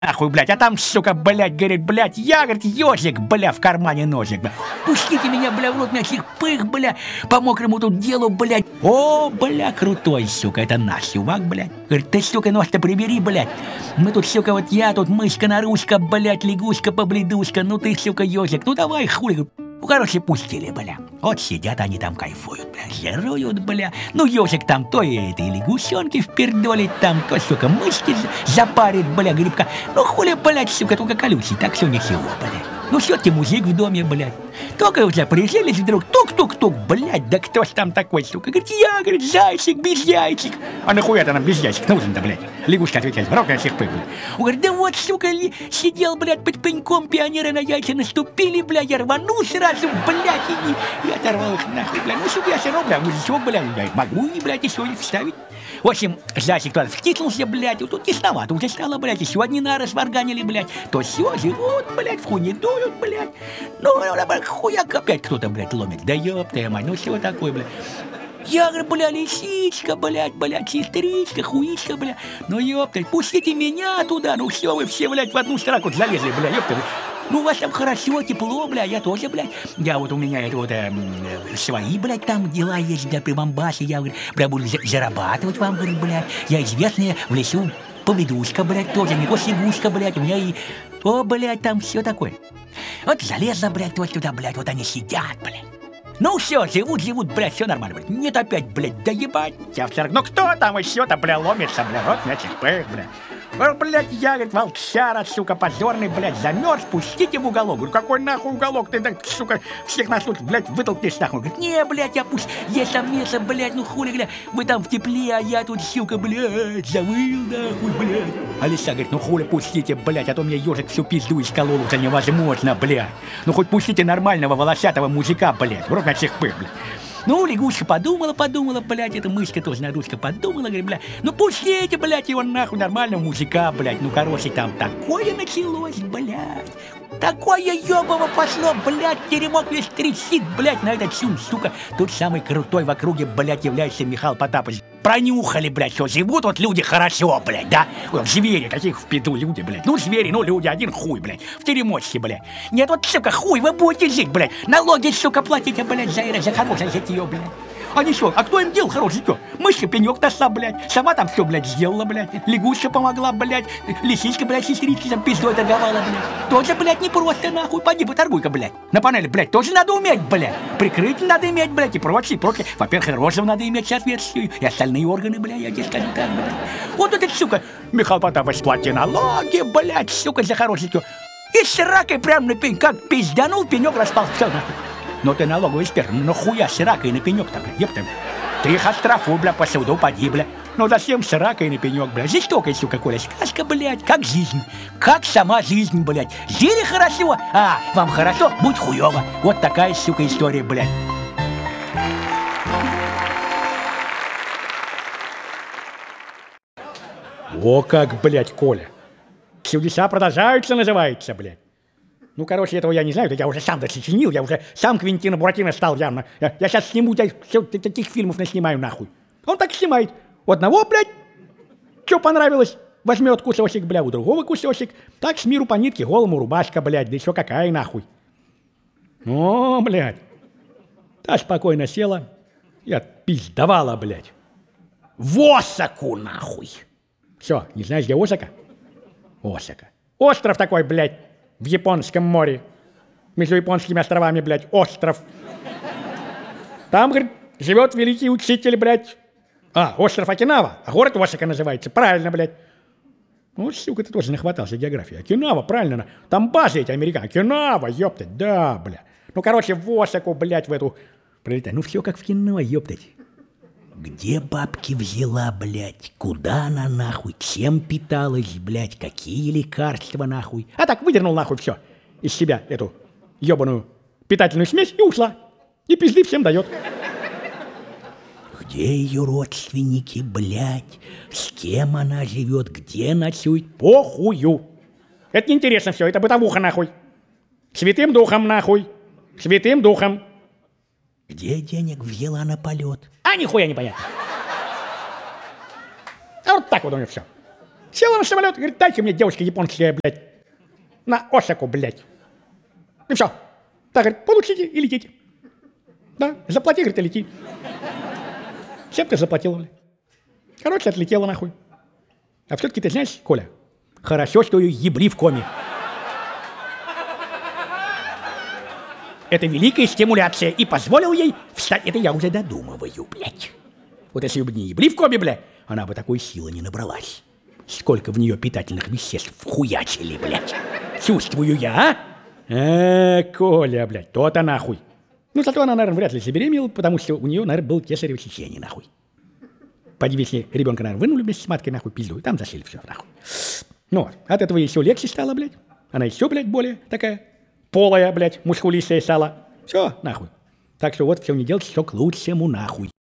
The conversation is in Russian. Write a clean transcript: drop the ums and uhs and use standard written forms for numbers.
нахуй, блядь, а там, сука, блядь, говорит, блядь, я, говорит, ежик, бля, в кармане ножик, бля. Пустите меня, бля, в рот, меня всех пых, бля, по мокрому тут делу, блядь. О, бля, крутой, сука, это наш чувак, блядь. Говорит, ты, сука, нож-то прибери, блядь. Мы тут, сука, вот я тут, мышка-нарушка, блядь, лягушка-побледушка, ну ты, сука, ежик, ну давай, хули. Ну, короче, пустили, бля. Вот сидят они там, кайфуют, бля, жируют, бля. Ну, ежик там то и этой лягушонки впердолит там, то, сука, мышки запарит, бля, грибка. Ну, хули, блядь, сука, только колючий, так все ничего, блядь. Ну, все-таки мужик в доме, блядь. Только уже прижились вдруг, тук-тук-тук, блядь, да кто ж там такой, сука? Говорит, я, говорит, зайчик, без яйчик. А нахуя-то нам без яйчик нужен-то, блядь? Лягушка отвечает, рок на всех пых, блядь. Он говорит, да вот, сука, сидел, блядь, под пеньком, пионеры на яйца наступили, блядь, я рванул сразу, блядь, и оторвал их нахуй, блядь. Ну, сука, я все равно, блядь, мужичок, блядь, могу и, блядь, еще их вставить. В общем, зайчик туда втиснулся, блядь, вот тут тесновато уже стало, блядь, еще одни нары сварганили, блядь. То все, живут, блядь, в хуйне дуют, блядь. Ну, хуяк опять кто-то, блядь, ломит. Да ёптая мать, ну что такое, блядь? Я говорю, бля, лисичка, блядь, сестричка, хуичка, бля. Ну, ёптать, пустите меня туда, ну все, вы все, блядь, в одну строку залезли, бля, ёптать. Ну, у вас там хорошо, тепло, бля, я тоже, блядь. Я вот у меня это вот свои, блядь, там дела есть, бля, при Бомбасе. Я, говорю, бля, буду зарабатывать вам, говорю, блядь. Я известная в лесу поведушка, блядь, тоже, не косигушка, блядь, у меня и... О, блядь, там все такое. Вот залезла, блядь, вот туда, блядь, вот они сидят, блядь. Ну все, живут, блядь, все нормально, блядь. Нет опять, блядь, доебать. Ну кто там еще-то, бля, ломится, бля, вот мячих пых, бля. Блядь, я, говорит, волчара, сука, позорный, блядь, замерз, пустите в уголок. Говорю, какой нахуй уголок? Ты, так, сука, всех нас тут, блядь, вытолкнешь нахуй. Говорит, не, блядь, я пусть, есть там место, блядь, ну хули, блядь, вы там в тепле, а я тут, сука, блядь, завыл, нахуй, блядь. Алиса говорит, ну хули, пустите, блядь, а то мне ежик всю пизду исколол, уже невозможно, блядь. Ну хоть пустите нормального волосатого мужика, блядь, в рот на всех пых, блядь. Ну, лягушка подумала, блядь, эта мышка тоже нарушка подумала, говорит, блядь, ну пустите, блядь, его нахуй нормального мужика, блядь, ну, короче, там такое началось, блядь, такое ёбово пошло, блядь, теремок весь трясит, блядь, на этот сум, сука, тот самый крутой в округе, блядь, является Михаил Потапович. Пронюхали, блядь, что живут вот люди хорошо, блядь, да? Вот звери, каких в пизду люди, блядь. Ну, звери, ну, люди, один хуй, блядь, в теремочке, блядь. Нет, вот, сука, хуй, вы будете жить, блядь. Налоги, сука, платите, блядь, за хорошее житье, блядь. Они что, а кто им делал хорошее житье? Мышка пенек нашла, блядь. Сама там все, блядь, сделала, блядь. Лягушка помогла, блядь. Лисичка, блядь, сестричка там пиздой торговала, блядь. Тоже, блядь, не просто, нахуй. Пойди, поторгуй-ка, блядь. На панели, блядь, тоже надо уметь, блядь. Прикрытие надо иметь, блядь, и прочее. Во-первых, рожу надо иметь соответствующую. И остальные органы, блядь, я тебе скажу так, блядь. Вот этот, сука, Михаил Потапович, плати налоги, блядь, сука, за хорошее житье. И с ракой прям на пень, как пизданул, пенек распал, все, нахуй. Но ты налоговый эксперт, ну хуя с ракой на пенек-то, бля, ёпта. Ты их оштрафуй, бля, по суду поди, бля. Ну зачем с ракой на пенек, бля? Жестокая, сука, Коля, сказка, блядь, как жизнь. Как сама жизнь, блядь. Жили хорошо, а вам хорошо, будь хуёво. Вот такая, сука, история, блядь. О как, блядь, Коля. Чудеса продолжаются, называется, блядь. Ну, короче, этого я не знаю, я уже сам досочинил, я уже сам Квентино Буратино стал явно. Я сейчас сниму, я все таких фильмов наснимаю нахуй. Он так снимает. У одного, блядь, что понравилось, возьмет кусочек, бля, у другого кусочек. Так с миру по нитке, голому рубашка, блядь, да еще какая нахуй. О, блядь. Та спокойно села и отпиздовала, блядь. В Осаку, нахуй. Все, не знаешь, где Осака? Осака. Остров такой, блядь. В Японском море. Между японскими островами, блядь, остров. Там, говорит, живет великий учитель, блядь. Остров Окинава, а город Осака называется. Правильно, блядь. Ну, сука, ты тоже нахватался географии. Окинава, правильно. Там базы эти американцы. Окинава, ёптать, да, блядь. Ну, короче, в Осаку, блядь, в эту... Прилетай. Ну, все как в кино, ёптать. Где бабки взяла, блядь? Куда она, нахуй? Чем питалась, блядь? Какие лекарства, нахуй? А так, выдернул, нахуй, все из себя эту ебаную питательную смесь и ушла. И пизды всем дает. Где ее родственники, блядь? С кем она живет? Где ночует? Похую. Это неинтересно все, это бытовуха, нахуй. Святым духом, нахуй. Святым духом. Где денег взяла на полет? А нихуя не понятно. А вот так вот у нее все. Села на самолет, говорит, дайте мне, девушка японская, блядь, на Осаку, блядь. И все. Так, говорит, получите и летите. Да, заплати, говорит, и лети. Чем ты заплатила, блядь? Короче, отлетела нахуй. А все-таки ты знаешь, Коля, хорошо, что ее ебли в коме. Это великая стимуляция и позволил ей встать. Это я уже додумываю, блядь. Вот если бы не ебли в коме, блядь, она бы такой силы не набралась. Сколько в нее питательных веществ вхуячили, блядь. Чувствую я, а? Коля, блядь, то-то нахуй. Ну, зато она, наверное, вряд ли забеременела, потому что у нее, наверное, был кесарево сечение, нахуй. Пойди, если ребенка, наверное, вынули вместе с маткой, нахуй, пизду, и там зашили все, нахуй. Ну, от этого еще легче стало, блядь. Она еще, блядь, более такая полая, блядь, мускулистая стала. Все, нахуй. Так что вот все не делать, все к лучшему, нахуй.